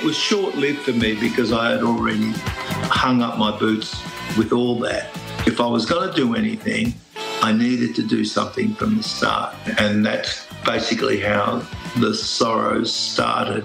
was short-lived for me because I had already hung up my boots with all that. If I was going to do anything, I needed to do something from the start. And that's basically how the Sorrows started.